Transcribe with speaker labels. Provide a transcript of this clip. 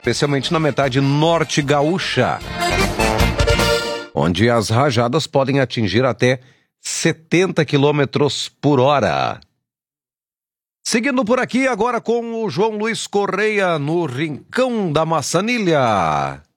Speaker 1: especialmente na metade norte gaúcha, onde as rajadas podem atingir até 70 quilômetros por hora. Seguindo por aqui agora com o João Luiz Correia no Rincão da Maçanilha.